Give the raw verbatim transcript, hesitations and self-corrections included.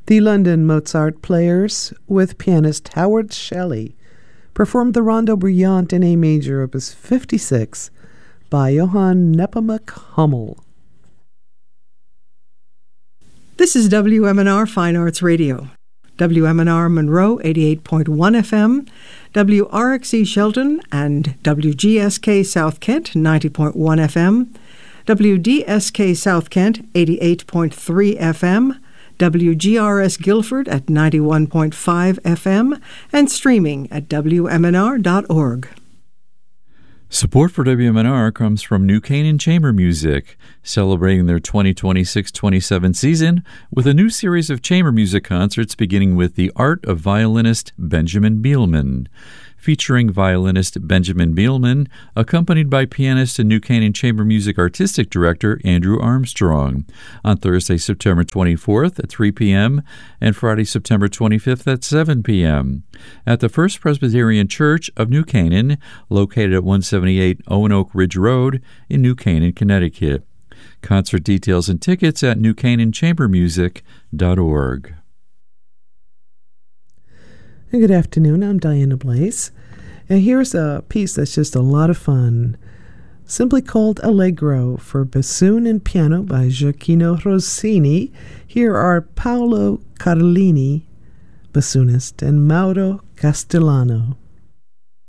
The London Mozart Players, with pianist Howard Shelley, performed the Rondo Brillante in A major, opus fifty-six, by Johann Nepomuk Hummel. This is W M N R Fine Arts Radio. W M N R Monroe eighty-eight point one F M, W R X E Shelton and W G S K South Kent ninety point one F M, W D S K South Kent eighty-eight point three F M, W G R S Guilford at ninety-one point five F M, and streaming at W M N R dot org. Support for W M N R comes from New Canaan Chamber Music, celebrating their twenty twenty-six twenty-seven season with a new series of chamber music concerts beginning with The Art of Violinist Benjamin Bielman. Featuring violinist Benjamin Bielman, accompanied by pianist and New Canaan Chamber Music Artistic Director Andrew Armstrong, on Thursday, September twenty-fourth at three p.m. and Friday, September twenty-fifth at seven p.m. at the First Presbyterian Church of New Canaan, located at one seventy-eight Owen Ridge Road in New Canaan, Connecticut. Concert details and tickets at new canaan chamber music dot org. Good afternoon, I'm Diana Blaze, and here's a piece that's just a lot of fun, simply called Allegro for bassoon and piano by Gioacchino Rossini. Here are Paolo Carlini, bassoonist, and Mauro Castellano.